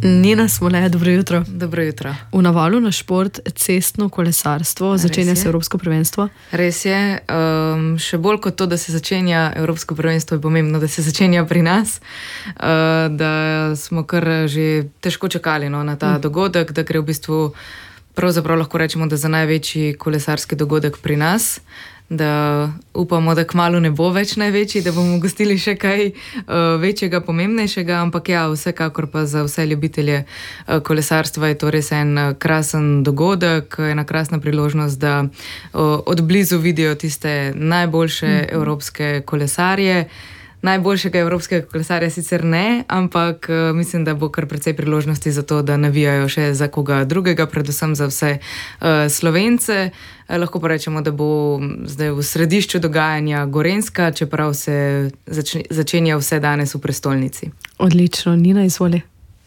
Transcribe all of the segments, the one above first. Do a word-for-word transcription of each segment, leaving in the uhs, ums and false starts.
Nina Smole, dobro jutro. Dobro jutro. V navalu na šport cestno kolesarstvo začenja se Evropsko prvenstvo. Res je. Um, še bolj kot to, da se začenja Evropsko prvenstvo, je pomembno, da se začenja pri nas. Uh, da smo kar že težko čakali no, na ta mm. dogodek, da gre v bistvu, pravzaprav lahko rečemo, da za največji kolesarski dogodek pri nas. Da upamo, da kmalu ne bo več največji, da bomo gostili še kaj uh, večjega, pomembnejšega, ampak ja, vsekakor pa za vse ljubitelje uh, kolesarstva je to res en uh, krasen dogodek, ena krasna priložnost, da uh, od blizu vidijo tiste najboljše mm-hmm. evropske kolesarje. Najboljšega evropskega kolesarja sicer ne, ampak uh, mislim, da bo kar precej priložnosti za to, da navijajo še za koga drugega, predvsem za vse uh, Slovence. Uh, lahko pa rečemo, da bo zdaj v središču dogajanja Gorenjska, čeprav se začne, začenja vse danes v prestolnici. Odlično, Nina, izvoli.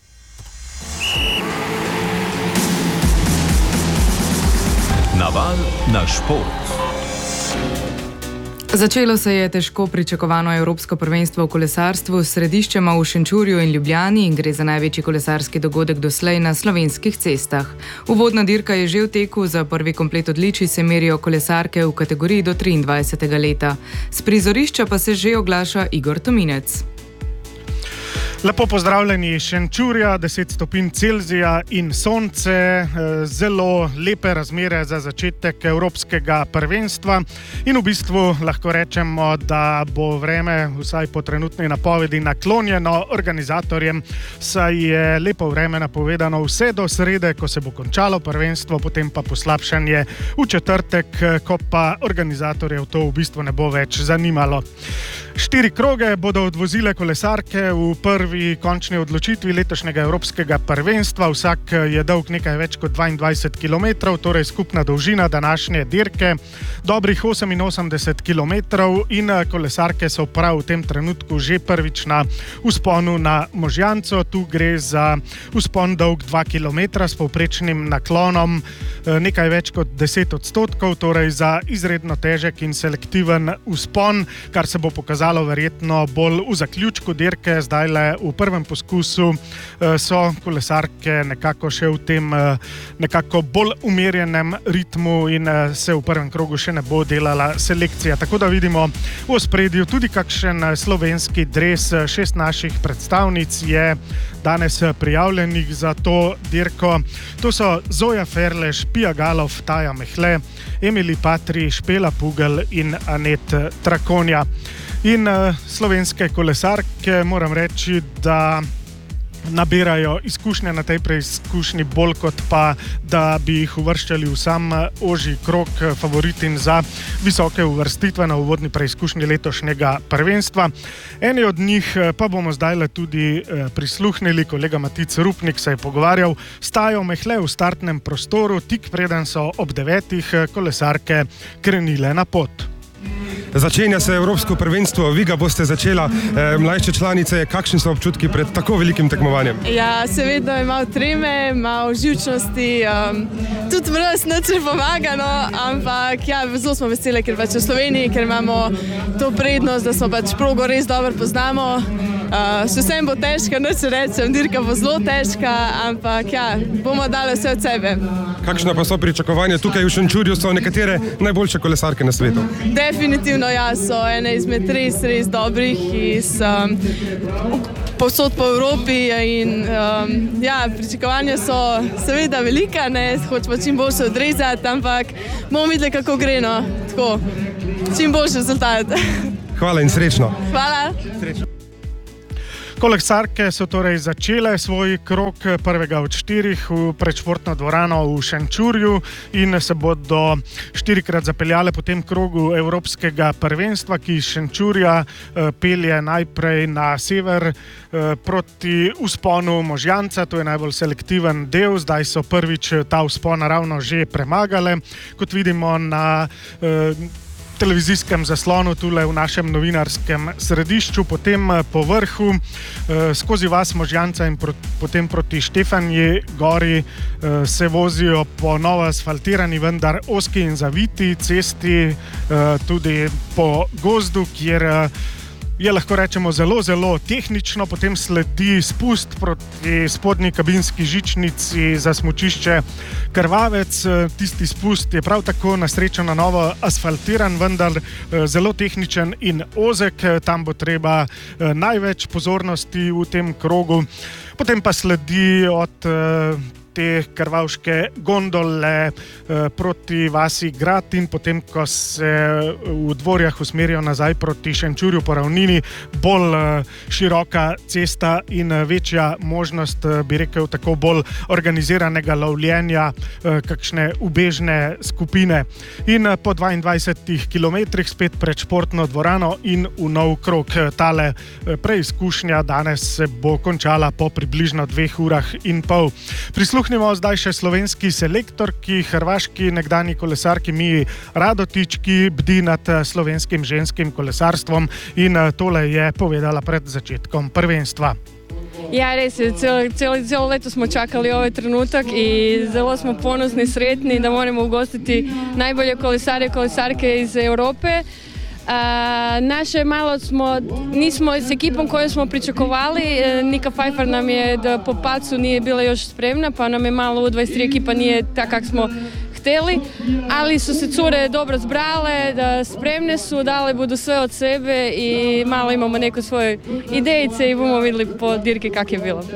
Naval na šport. Začelo se je težko pričakovano Evropsko prvenstvo v kolesarstvu s središčema v Šenčurju in Ljubljani in gre za največji kolesarski dogodek doslej na slovenskih cestah. Uvodna dirka je že v teku, za prvi komplet odličij se merijo kolesarke v kategoriji do triindvajsetega leta. S prizorišča pa se že oglaša Igor Tominec. Lepo pozdravljeni Šenčurja, deset stopinj Celzija in sonce, zelo lepe razmere za začetek Evropskega prvenstva in v bistvu lahko rečemo, da bo vreme vsaj po trenutni napovedi naklonjeno organizatorjem, saj je lepo vreme napovedano vse do srede, ko se bo končalo prvenstvo, potem pa poslabšanje v četrtek, ko pa organizatorjev to v bistvu ne bo več zanimalo. Štiri kroge bodo odvozile kolesarke v prvi končni odločitvi letošnjega Evropskega prvenstva. Vsak je dolg nekaj več kot dvaindvajset kilometrov, torej skupna dolžina današnje dirke dobrih oseminosemdeset kilometrov in kolesarke so prav v tem trenutku že prvič na vzponu na Možjanco. Tu gre za vzpon dolg dva kilometra s povprečnim naklonom nekaj več kot deset odstotkov, torej za izredno težek in selektiven vzpon, kar se bo pokazalo verjetno bolj v zaključku dirke. Zdaj le v prvem poskusu so kolesarke nekako še v tem nekako bolj umirjenem ritmu in se v prvem krogu še ne bo delala selekcija. Tako da vidimo v ospredju tudi kakšen slovenski dres. Šest naših predstavnic je danes prijavljenih za to dirko. To so Zoja Ferlež, Pia Galov, Taja Mehle, Emily Patri, Špela Pugel in Anet Trakonja. In uh, slovenske kolesarke moram reči, da nabirajo izkušnje na tej preizkušnji bolj kot pa, da bi jih uvrščali v sam ožji krog favoritin za visoke uvrstitve na uvodni preizkušnji letošnjega prvenstva. Eni od njih pa bomo zdaj tudi uh, prisluhnili. Kolega Matic Rupnik se je pogovarjal s Tajo Mehle v startnem prostoru, tik preden so ob devetih kolesarke krenile na pot. Začenja se Evropsko prvenstvo, vi ga boste začela, e, mlajše članice, kakšni so občutki pred tako velikim tekmovanjem? Ja, seveda je malo treme, malo živčnosti, um, tudi mraz nič ne pomaga, no, ampak ja, zelo smo veseli, ker pač v Sloveniji, ker imamo to prednost, da smo pač progo res dobro poznamo. Uh, še vsem bo težka, nič rečem, dirka bo zelo težka, ampak ja, bomo dali vse od sebe. Kakšna pa so pričakovanja? Tukaj v Šenčurju so nekatere najboljše kolesarke na svetu. Definitivno ja, so ene izmed res, res dobrih iz um, povsod po Evropi in um, ja, pričakovanja so seveda velika, ne, hočemo čim boljše odrezati, ampak bomo videli, kako gre, no, tako, čim boljši rezultat. Hvala in srečno. Hvala. Srečno. Kolesarke so torej začele svoj krog prvega od štirih v predšportno dvorano v Šenčurju in se bodo štirikrat zapeljale po tem krogu Evropskega prvenstva, ki iz Šenčurja pelje najprej na sever proti vzponu Možjanca. To je najbolj selektiven del. Zdaj so prvič ta vzpon ravno že premagale. Kot vidimo na televizijskem zaslonu tule v našem novinarskem središču, potem po vrhu skozi vas Možjanca in pro, potem proti Štefanji gori se vozijo po novo asfaltirani, vendar oski in zaviti cesti, tudi po gozdu, kjer je lahko rečemo zelo, zelo tehnično, potem sledi spust proti spodnji kabinski žičnici za smučišče Krvavec. Tisti spust je prav tako na srečo na novo asfaltiran, vendar zelo tehničen in ozek. Tam bo treba največ pozornosti v tem krogu. Potem pa sledi od te krvavške gondole eh, proti vasi Grad in potem, ko se v Dvorjah usmerijo nazaj proti Šenčurju po ravnini, bolj eh, široka cesta in večja možnost, eh, bi rekel, tako bolj organiziranega lovljenja eh, kakšne ubežne skupine. In eh, po dvaindvajsetih kilometrih spet pred športno dvorano in v nov krog. Tale eh, preizkušnja danes se bo končala po približno dveh urah in pol. Prisluh Prisluhnimo zdaj še slovenski selektorki, hrvaški nekdanji kolesarki Miji Radotić, ki bdi nad slovenskim ženskim kolesarstvom in tole je povedala pred začetkom prvenstva. Ja, res je, celo, celo, celo leto smo čakali ovaj trenutak i zelo smo ponosni, sretni da moramo ugostiti najbolje kolesare i kolesarke iz Europe. A, naše malo smo, nismo s ekipom koju smo pričakovali, Nika Pfeiffer nam je da po pacu nije bila još spremna, pa nam je malo U dvadeset tri ekipa nije tak kak smo htjeli, ali su se cure dobro zbrale, da spremne su, dale budu sve od sebe i malo imamo neko svoje idejice i bomo vidjeli po dirki kak je bilo.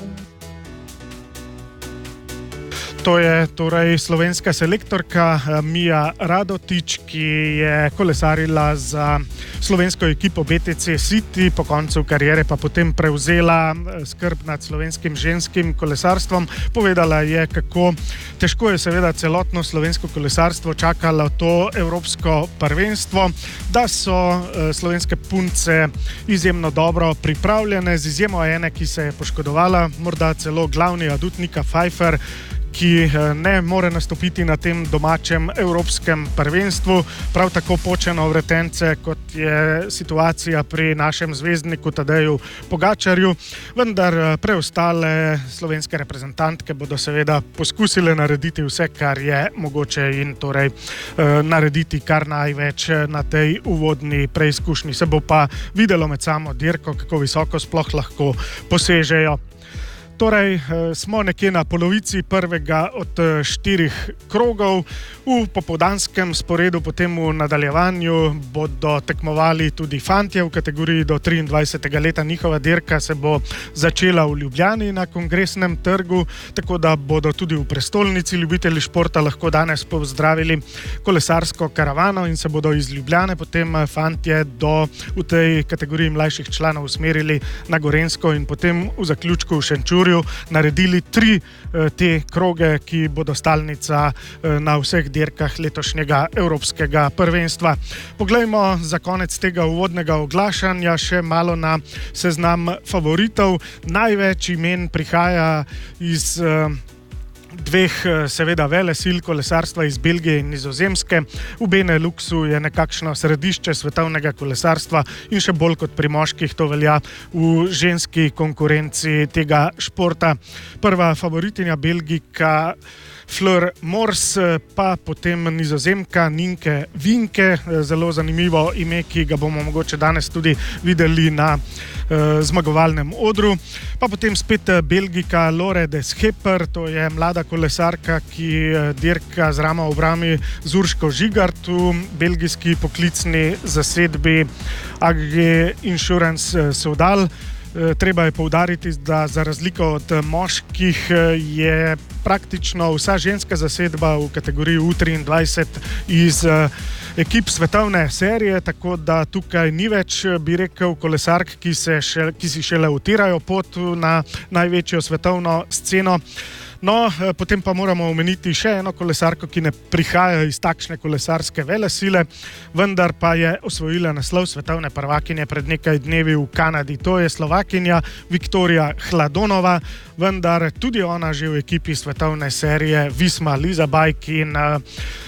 To je torej slovenska selektorka Mija Radotić, ki je kolesarila za slovensko ekipo B T C City, po koncu karijere pa potem prevzela skrb nad slovenskim ženskim kolesarstvom. Povedala je, kako težko je seveda celotno slovensko kolesarstvo čakalo to evropsko prvenstvo, da so slovenske punce izjemno dobro pripravljene, z izjemo ene, ki se je poškodovala, morda celo glavni adut Nika Pfeiffer, ki ne more nastopiti na tem domačem evropskem prvenstvu. Prav tako počeno vretence, kot je situacija pri našem zvezdniku Tadeju Pogačarju, vendar preostale slovenske reprezentantke bodo seveda poskusile narediti vse, kar je mogoče in torej narediti kar največ na tej uvodni preizkušnji. Se bo pa videlo med samo dirko, kako visoko sploh lahko posežejo. Torej, smo nekje na polovici prvega od štirih krogov. V popoldanskem sporedu potem v nadaljevanju bodo tekmovali tudi fantje v kategoriji do triindvajsetega leta. Njihova dirka se bo začela v Ljubljani na Kongresnem trgu, tako da bodo tudi v prestolnici ljubitelji športa lahko danes pozdravili kolesarsko karavano in se bodo iz Ljubljane potem fantje do v tej kategoriji mlajših članov usmerili na Gorenjsko in potem v zaključku v Šenčurju naredili tri te kroge, ki bodo stalnica na vseh dirkah letošnjega evropskega prvenstva. Poglejmo za konec tega uvodnega oglašanja še malo na seznam favoritov. Največ imen prihaja iz dveh seveda velesil kolesarstva iz Belgije in Nizozemske. V Beneluxu je nekakšno središče svetovnega kolesarstva in še bolj kot pri moških to velja v ženski konkurenci tega športa. Prva favoritinja Belgika Fleur Mors, pa potem Nizozemka Nienke Vinke, zelo zanimivo ime, ki ga bomo mogoče danes tudi videli na eh, zmagovalnem odru. Pa potem spet Belgika Lore de Schepper, to je mlada kolesarka, ki dirka z ramo v rami z Urško Žigart v belgijski poklicni zasedbi A G Insurance Soudal. Treba je poudariti, da za razliko od moških je praktično vsa ženska zasedba v kategoriji U triindvajset iz ekip svetovne serije, tako da tukaj ni več, bi rekel, kolesark, ki, se še, ki si šele utirajo pot na največjo svetovno sceno. No, potem pa moramo omeniti še eno kolesarko, ki ne prihaja iz takšne kolesarske velesile, vendar pa je osvojila naslov svetovne prvakinje pred nekaj dnevi v Kanadi. To je Slovakinja Viktorija Hladonova, vendar tudi ona že v ekipi svetovne serije Visma Leasebike in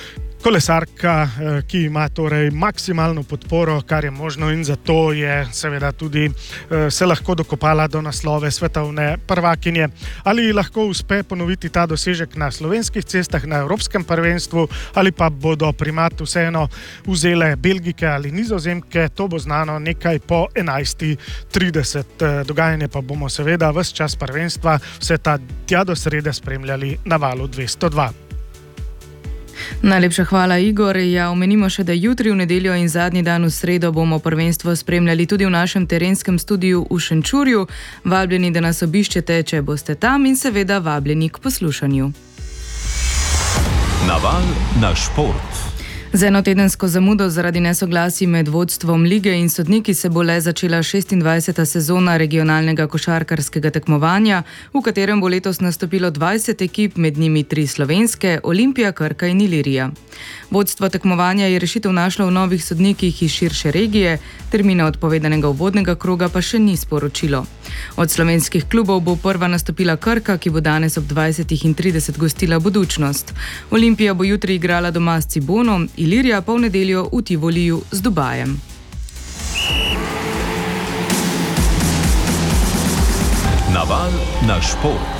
kolesarka, ki ima torej maksimalno podporo, kar je možno, in zato je seveda tudi se lahko dokopala do naslove svetovne prvakinje. Ali lahko uspe ponoviti ta dosežek na slovenskih cestah na Evropskem prvenstvu, ali pa bodo primat vseeno vzele Belgijke ali Nizozemke, to bo znano nekaj po enajsti trideset. Dogajanje pa bomo seveda ves čas prvenstva, vse ta tja do srede spremljali na Valu dvesto dva. Najlepša hvala, Igor. Ja, omenimo še, da jutri v nedeljo in zadnji dan v sredo bomo prvenstvo spremljali tudi v našem terenskem studiu v Šenčurju. Vabljeni, da nas obiščete, če boste tam, in seveda vabljeni k poslušanju. Naval na šport. Z enotedensko zamudo zaradi nesoglasij med vodstvom lige in sodniki se bo le začela šestindvajseta sezona regionalnega košarkarskega tekmovanja, v katerem bo letos nastopilo dvajset ekip, med njimi tri slovenske, Olimpija, Krka in Ilirija. Vodstvo tekmovanja je rešitev našlo v novih sodnikih iz širše regije, termina odpovedanega uvodnega kroga pa še ni sporočilo. Od slovenskih klubov bo prva nastopila Krka, ki bo danes ob dvajsetih in trideset gostila Budućnost. Olimpija bo jutri igrala doma s Cibonom, Ilirija pa v nedeljo v Tivoliju z Dubajem. Naval na šport.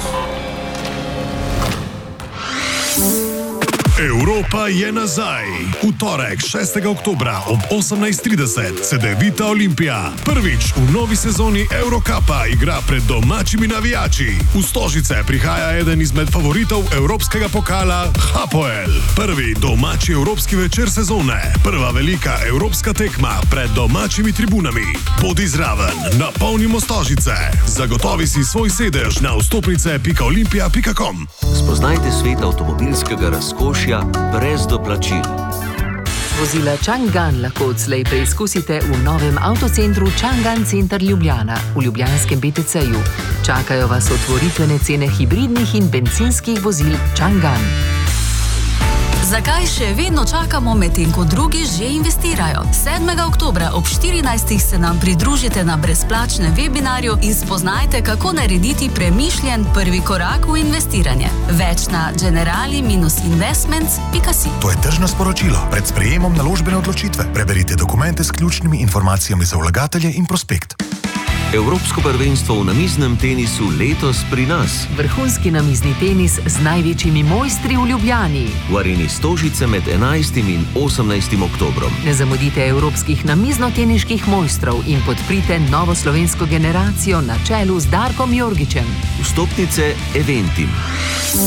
Evropa je nazaj. V torek, šestega oktobra ob osemnajst trideset se Devita Olimpija prvič v novi sezoni Eurocupa igra pred domačimi navijači. V Stožice prihaja eden izmed favoritov evropskega pokala Hapoel. Prvi domači evropski večer sezone. Prva velika evropska tekma pred domačimi tribunami. Bodi zraven, napolnimo Stožice. Zagotovi si svoj sedež na vstopnice pika olimpija pika com. Spoznajte svet avtomobilskega razkošja brez doplačil. Vozila Chang'an lahko odslej preizkusite v novem avtocentru Chang'an Center Ljubljana v ljubljanskem B T C-ju. Čakajo vas otvoritvene cene hibridnih in bencinskih vozil Chang'an. Zakaj še vedno čakamo, medtem ko drugi že investirajo? sedmega oktobra ob štirinajstih se nam pridružite na brezplačnem webinarju in spoznajte, kako narediti premišljen prvi korak v investiranje. Več na generali investments pika si. To je tržno sporočilo. Pred sprejemom naložbene odločitve preberite dokumente s ključnimi informacijami za vlagatelje in prospekt. Evropsko prvenstvo v namiznem tenisu letos pri nas. Vrhunski namizni tenis z največjimi mojstri v Ljubljani. V areni Stožice med enajstim in osemnajstim oktobrom. Ne zamudite evropskih namizno-teniških mojstrov in podprite novo slovensko generacijo na čelu z Darkom Jorgičem. Vstopnice Eventim.